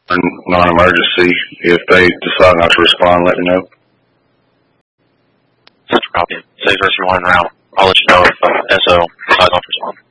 non-emergency. If they decide not to respond, let me know. Copy. Saves us from one round. I'll let you know if SO decides not to respond.